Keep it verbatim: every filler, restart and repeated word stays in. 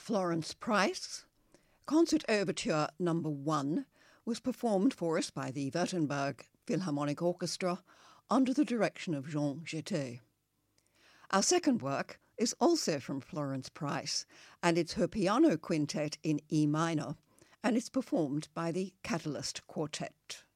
Florence Price. Concert Overture Number One was performed for us by the Württemberg Philharmonic Orchestra under the direction of Jean Jetté. Our second work is also from Florence Price, and it's her piano quintet in E minor, and it's performed by the Catalyst Quartet.